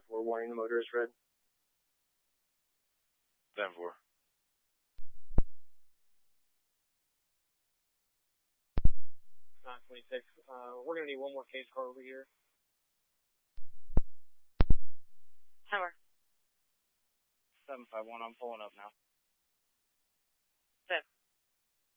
5-4, warning the motor is red. 10-4. 926. We're going to need one more case car over here. Tower. 751, I'm pulling up now. Set.